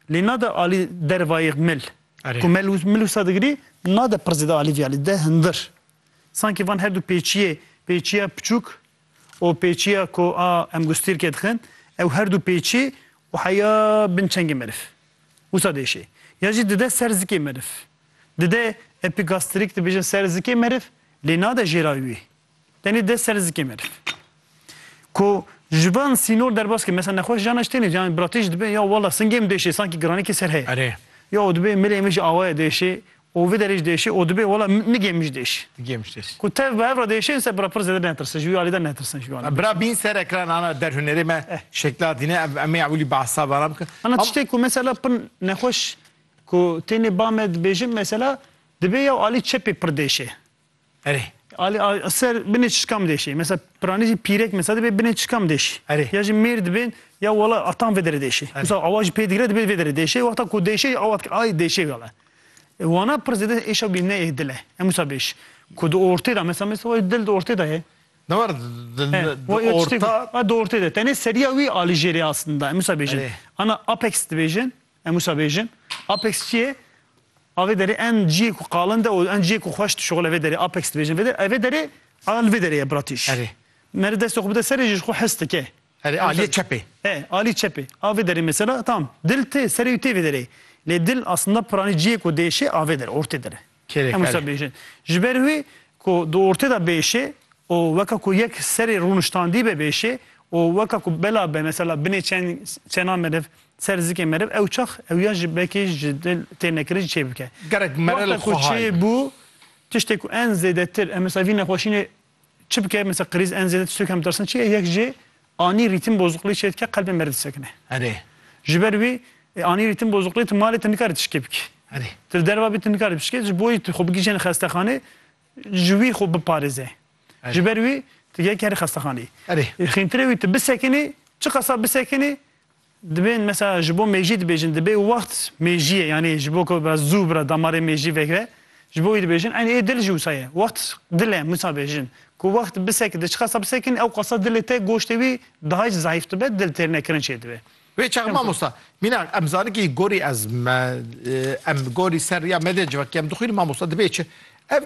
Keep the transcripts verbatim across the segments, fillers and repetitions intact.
li nada alî dervayê mil ku mil wisa digirî nada pirzê de alî vê alî de hindir sankî van her du pêçiyê pêçiya piçûk û pêçiya ku a em gustîrkê dixin ew her du pêçî û heya bin çengê meriv wisa deşê ya jî dide ser zikê meriv dide epigastrik dibêjin ser zikê meriv lê nade jêra wê tenê de ser zikê meriv ku ji van sînor derbas ke mesela nexweş jana ji têne yani biratê jî dibe ya wala singê min deşê sankî giranekê ser heye ya o dibe milê min jî awaya deşê o vê derê jî deşê o dibe wala nigê min jî deşê nigê min jî deşê ku tev bi hev re deşê se bira pir zêde netirsin ji wî alî de netirsin ji wî bira bîn ser ekran ana derhûnerê me şekla dîne em ê ewlî behsa bana bikin ana tiştê ku mesela pir nexweş ku tênê ba me dibêjin mesela dibe ya alî çepê pir deşê erê Ali ser binê çişkam deşê mesela piranî jî pîrek mesela dibe binê çişkam deşê ya jî mêr dibin ya wala atan vê derê deşê mesela awa jî pê digire dibe vê derê deşê wexta ku deşê awa ay deşê wala wana pir zêde êşa bîne ê dil e em wisa bêj ku di ortê da mesela mesela dil di ortê da ye ne var orta di ortê de tenê seriya wî alî jêrê aslında em wisa bêjin ana apex dibêjin em wisa bêjin apex çi ye avê derê en ciyê ku qalin de û en ciyê ku xweş dişuxile vê derê apex dibêjin vê derê al vê derê ye biratîş merê destê xwe bide serê jî ji xwe hes dike alî çepê e alî çepê a vê derê mesela tam dil tê serê wî tê vê derê lê dil aslında piranî ciyê ku deşê avê derê ortê derê em wisa bêjin ji ber wî ku di ortê da bêşê û weka ku yek serê rûniştandî be bêşê û weka ku bela be mesela binê çena meriv ser zikê meriv ew çax ew ya ji bekê ji dil tê nekirî jî çê bike gerek merel ku çê bû tiştê ku en zêdetir em mesela vî nexweşînê çi bike mesela krîz en zêde tiştê ku em tirsin çi ye yek jê anî rîtim bozukluğu çê dike qelbê meriv disekine erê ji ber wî anî rîtim bozukluğu tu malê tu nikarî tişkê bikî tu derva bî tu nikarî bişkê ji bo tu xwe bigîjîne xestexanê ji wî xwe biparêze ji ber wî tu yek herî xestexanê xîntirê wî tu bisekinî çi qasa bisekinî dibên mesela ji bo mêjî dibêjin dibe wext mêjiyê yani ji bo ku biraz zû bira damarê mêjî veke ji bo wî dibêjin en ê dil jî wisa ye wext dil e wisa bêjin ku wext bisekî di çi qasa bisekin ew qasa dilê te goştê wî daha jî zayıf dibe dil têr nekirin çê dibe wê çax mamosta mîna em zanîkî gorî ez me em gorî ser ya me de civakî em dixwînin mamosta dibe çi ev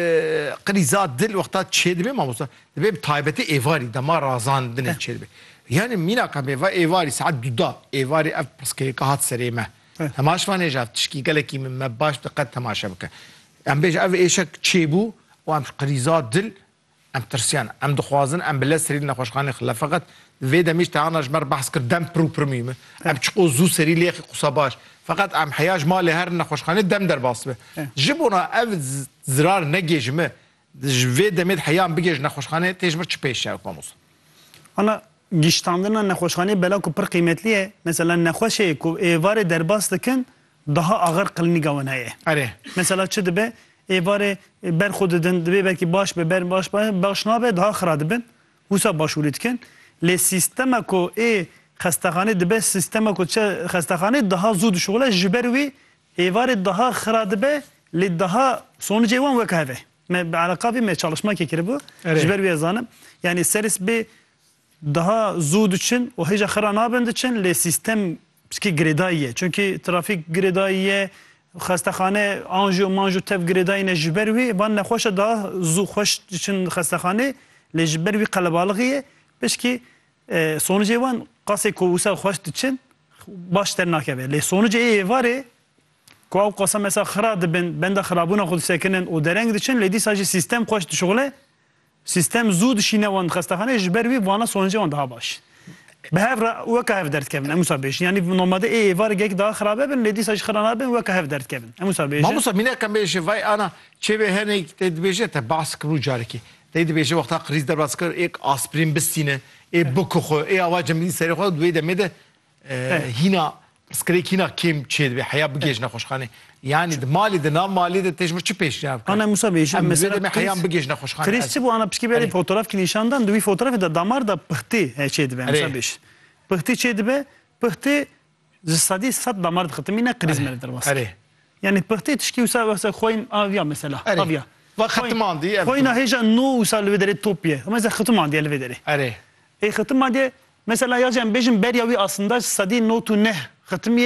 qrîza dil wexta çê dibe mamosta dibe bi taybetî êvarî dema razan dinê çê dibe yani mîna ka mêva êvarî saet duda êvarî ev pirsgirêka hat serê me temaşvanê jî tişkî gelekî min me baş bi qet temaşe bike em bêje ev êşek çêbû û em qrîza dil em tirsiyan em dixwazin em bi les serî nexweşxanê xile feqet vê demî ji tehana ji ber behs kir dem pir û pir mîme em çiqo zû serî lêxî qusa baş feqet em heya ji malê her nexweşxanê dem derbas be ji bona ev zirar negêjime ji vê demê heya em bigê ji nexweşxanê tê ji ber çi pêş çaw mamosta ana giştandina nexweşxanê bela ku pir qîmetli ye mesela nexweşê ku êvarê derbas dikin daha ağır qilnîga wan heye erê mesela çi dibe êvarê ber xwe didin dibe belkî baş be ber baş be baş nabe daha xira dibin wisa başûrî dikin lê sîstema ku ê xestexanê dibe sîstema ku çi xestexanê daha zû dişuxile ji ber wî êvarê daha xira dibe lê daha sonucê wan wek heve me bi eleqa vî me çalışmakê kiribû ji ber wî ez zanim yani serîs bê daha zû diçin û hêja xira nabin diçin lê sîstem pişkî girêdayî ye çünkü trafîk girêdayî ye xestexane anjû manjû tev girêdayîne ji ber wî van nexweşa daha zû xweş diçin xestexanê lê ji ber wî qelebalixî ye pişkî sonucê wan qasê ku wisa xweş diçin baş dernakeve lê sonucê êvarê ku ew qasa mesela xira dibin benda xirabûna xwe disekinin û dereng diçin lê dîsa jî sîstem xweş dişuxile sîstem zû dişîne wan xestexanê ji ber wî vana sonucê wan daha baş bi hev re weka hev derdkevin em wisa bêjin yani normalde ê êvarê gek daha xirabe bin lê dîsa jî xira nabin weka hev derdkevin em wisa bêjin mamosta mînek em bêje vay ana çêvê henekî tê dibêje te bahs kirû carekî tê dibêje wexta krîz derbas kir êk aspirîn bistîne ê bikuxwe ê awa cemî serê xwe wê demê de hîna pirsgirêk hîna kêm çê dibe heya bigê ji nexweşxanê yani di malê de nav malê de tê ji ber çi pêş çaw ana em wisa bêjin mesela heya em bigê ji nexweşxanê krîz çi bû ana pişkî berê fotoğraf kî nîşandan di wî fotoğrafê de damar da pixtî çê dibe em wisa bêjin pixtî çê dibe pixtî ji sedî sed damar dixite mîne krîz mere derbas yani pixtî tişkî wisa wesa xweyên aviya mesela aviya xetiman dî xweyna hêja nû wisa li vê derê top ye mesela xetiman diye li vê derê erê ê xetiman diye mesela ya em bêjin beriya wî aslında sedî not û neh xetimiye